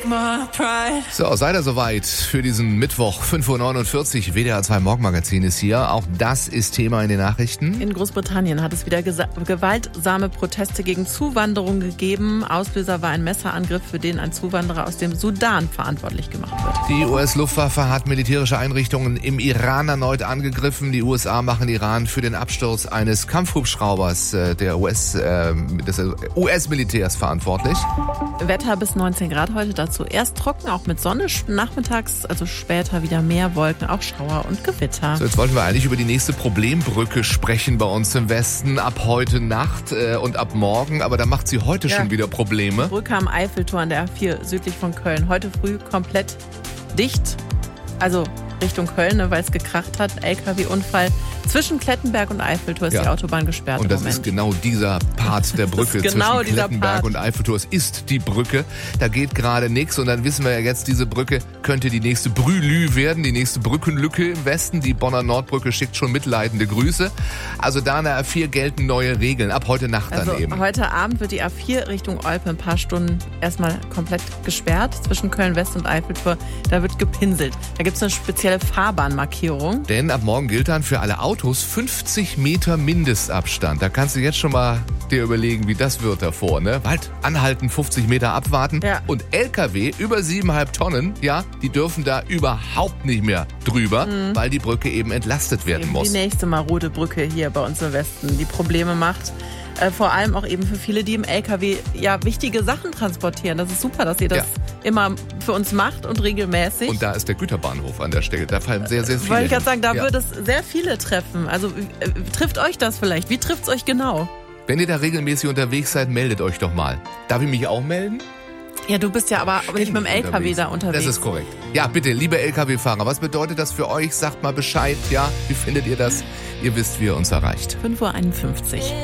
So, seid ihr soweit für diesen Mittwoch, 5.49 Uhr, WDR 2 Morgenmagazin ist hier. Auch das ist Thema in den Nachrichten. In Großbritannien hat es wieder gewaltsame Proteste gegen Zuwanderung gegeben. Auslöser war ein Messerangriff, für den ein Zuwanderer aus dem Sudan verantwortlich gemacht wird. Die US-Luftwaffe hat militärische Einrichtungen im Iran erneut angegriffen. Die USA machen Iran für den Absturz eines Kampfhubschraubers des US-Militärs verantwortlich. Wetter bis 19 Grad heute, dazu erst trocken, auch mit Sonne, nachmittags, also später wieder mehr Wolken, auch Schauer und Gewitter. So, jetzt wollten wir eigentlich über die nächste Problembrücke sprechen bei uns im Westen, ab heute Nacht und ab morgen, aber da macht sie heute schon wieder Probleme. Brücke am Eiffeltor an der A4 südlich von Köln, heute früh komplett dicht, also Richtung Köln, weil es gekracht hat, LKW-Unfall. Zwischen Klettenberg und Eiffeltor ist die Autobahn gesperrt. Und das ist genau dieser Part der Brücke zwischen Klettenberg und Eiffeltor. Es ist die Brücke. Da geht gerade nichts. Und dann wissen wir ja jetzt, diese Brücke könnte die nächste Brülü werden, die nächste Brückenlücke im Westen. Die Bonner Nordbrücke schickt schon mitleidende Grüße. Also da an der A4 gelten neue Regeln. Ab heute Nacht dann eben. Heute Abend wird die A4 Richtung Olpe ein paar Stunden erstmal komplett gesperrt. Zwischen Köln West und Eiffeltor. Da wird gepinselt. Da gibt es eine spezielle Fahrbahnmarkierung. Denn ab morgen gilt dann für alle Autos 50 Meter Mindestabstand. Da kannst du jetzt schon mal dir überlegen, wie das wird davor, ne? Halt, anhalten, 50 Meter abwarten. Ja. Und LKW über 7,5 Tonnen, die dürfen da überhaupt nicht mehr drüber, weil die Brücke eben entlastet werden muss. Die nächste marode Brücke hier bei uns im Westen, die Probleme macht. Vor allem auch eben für viele, die im LKW wichtige Sachen transportieren. Das ist super, dass ihr das immer für uns macht und regelmäßig. Und da ist der Güterbahnhof an der Stelle. Da fallen sehr, sehr viele. Wollte ich gerade sagen, da würde es sehr viele treffen. Also trifft euch das vielleicht? Wie trifft es euch genau? Wenn ihr da regelmäßig unterwegs seid, meldet euch doch mal. Darf ich mich auch melden? Ja, du bist ja aber nicht mit dem LKW da unterwegs. Das ist korrekt. Ja, bitte, liebe LKW-Fahrer, was bedeutet das für euch? Sagt mal Bescheid, wie findet ihr das? Ihr wisst, wie ihr uns erreicht. 5.51 Uhr.